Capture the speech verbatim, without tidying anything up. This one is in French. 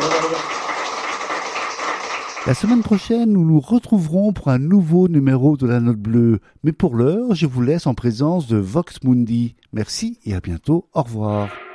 La semaine prochaine, nous nous retrouverons pour un nouveau numéro de la Note Bleue. Mais pour l'heure, je vous laisse en présence de Vox Mundi. Merci et à bientôt. Au revoir.